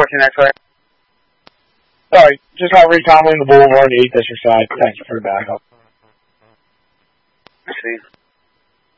talk to you next week. Sorry, just got Reed Tomlin, the Boulevard, 8th District side. Thank you for the backup. See.